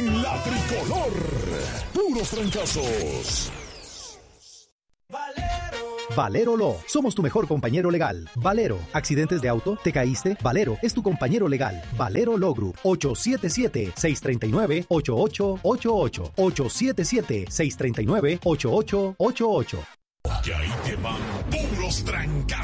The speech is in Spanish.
en la tricolor. Puros trancazos. Valero Law. Somos tu mejor compañero legal. Valero. ¿Accidentes de auto? ¿Te caíste? Valero es tu compañero legal. Valero Law Group. 877-639-8888. 877-639-8888. Y ahí te van puros trancazos.